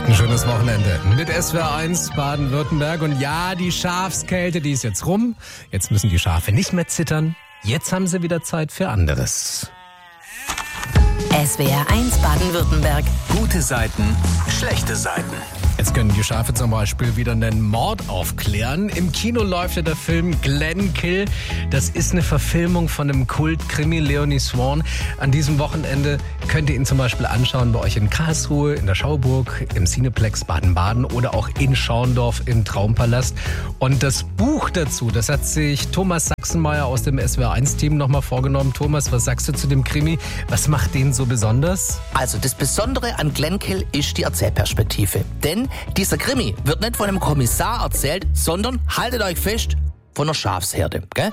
Ein schönes Wochenende mit SWR 1 Baden-Württemberg. Und ja, die Schafskälte, die ist jetzt rum. Jetzt müssen die Schafe nicht mehr zittern. Jetzt haben sie wieder Zeit für anderes. SWR 1 Baden-Württemberg. Gute Seiten, schlechte Seiten. Jetzt können die Schafe zum Beispiel wieder einen Mord aufklären. Im Kino läuft ja der Film Glenkill. Das ist eine Verfilmung von einem Kult-Krimi, Leonie Swan. An diesem Wochenende könnt ihr ihn zum Beispiel anschauen bei euch in Karlsruhe, in der Schauburg, im Cineplex Baden-Baden oder auch in Schauendorf im Traumpalast. Und das Buch dazu, das hat sich Thomas Sachsenmeier aus dem SWR1-Team nochmal vorgenommen. Thomas, was sagst du zu dem Krimi? Was macht den so besonders? Also das Besondere an Glenkill ist die Erzählperspektive. Denn dieser Krimi wird nicht von einem Kommissar erzählt, sondern, haltet euch fest, von einer Schafsherde. Gell?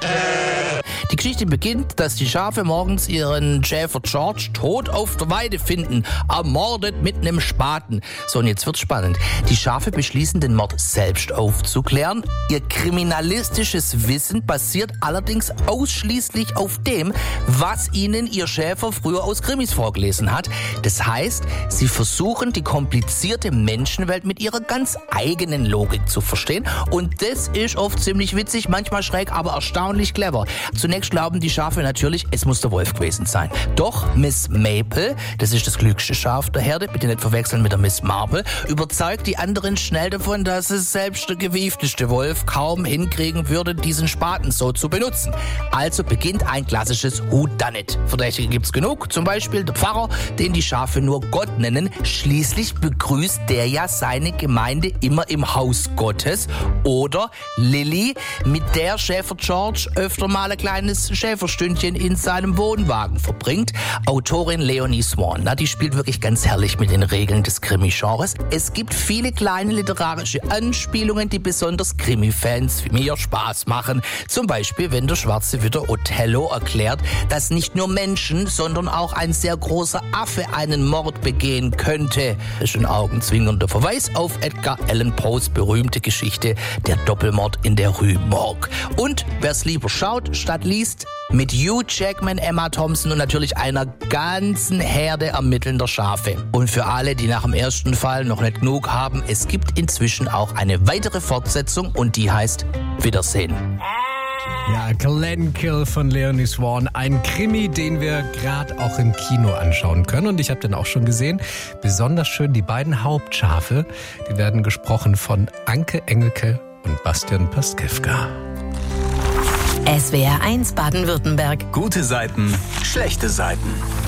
Die Geschichte beginnt, dass die Schafe morgens ihren Schäfer George tot auf der Weide finden, ermordet mit einem Spaten. So, und jetzt wird's spannend. Die Schafe beschließen, den Mord selbst aufzuklären. Ihr kriminalistisches Wissen basiert allerdings ausschließlich auf dem, was ihnen ihr Schäfer früher aus Krimis vorgelesen hat. Das heißt, sie versuchen, die komplizierte Menschenwelt mit ihrer ganz eigenen Logik zu verstehen. Und das ist oft ziemlich witzig, manchmal schräg, aber erstaunlich clever. Zunächst glauben die Schafe natürlich, es muss der Wolf gewesen sein. Doch Miss Maple, das ist das klügste Schaf der Herde, bitte nicht verwechseln mit der Miss Marple, überzeugt die anderen schnell davon, dass es selbst der gewiefteste Wolf kaum hinkriegen würde, diesen Spaten so zu benutzen. Also beginnt ein klassisches Whodunit. Verdächtige gibt's genug, zum Beispiel der Pfarrer, den die Schafe nur Gott nennen. Schließlich begrüßt der ja seine Gemeinde immer im Haus Gottes. Oder Lilly, mit der Schäfer George öfter mal ein kleines Schäferstündchen in seinem Wohnwagen verbringt. Autorin Leonie Swan, die spielt wirklich ganz herrlich mit den Regeln des Krimi-Genres. Es gibt viele kleine literarische Anspielungen, die besonders Krimi-Fans wie mir Spaß machen. Zum Beispiel, wenn der schwarze Ritter Othello erklärt, dass nicht nur Menschen, sondern auch ein sehr großer Affe einen Mord begehen könnte. Das ist ein augenzwingernder Verweis auf Edgar Allan Poes berühmte Geschichte Der Doppelmord in der Rue Morgue. Und wer es lieber schaut, statt liest, mit Hugh Jackman, Emma Thompson und natürlich einer ganzen Herde ermittelnder Schafe. Und für alle, die nach dem ersten Fall noch nicht genug haben, es gibt inzwischen auch eine weitere Fortsetzung und die heißt Wiedersehen. Ja, Glenkill von Leonie Swan. Ein Krimi, den wir gerade auch im Kino anschauen können. Und ich habe den auch schon gesehen. Besonders schön die beiden Hauptschafe. Die werden gesprochen von Anke Engelke und Bastian Pastewka. SWR 1 Baden-Württemberg. Gute Seiten, schlechte Seiten.